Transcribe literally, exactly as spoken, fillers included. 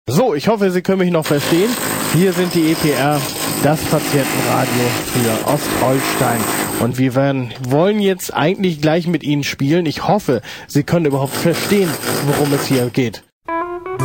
So, ich hoffe, Sie können mich noch verstehen. Hier sind die E P R, das Patientenradio für Ostholstein. Und wir werden, wollen jetzt eigentlich gleich mit Ihnen spielen. Ich hoffe, Sie können überhaupt verstehen, worum es hier geht.